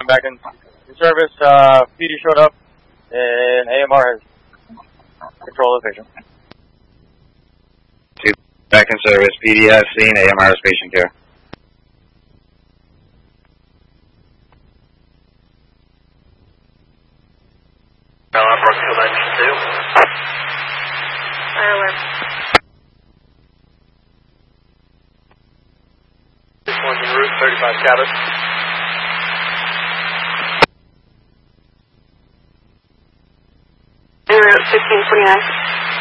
Back in service. PD showed up, and AMR has control of the patient. Back in service. PD has seen. AMR has patient care. Brookfield 92. This one's en route, 35 Cabot. En route 1529.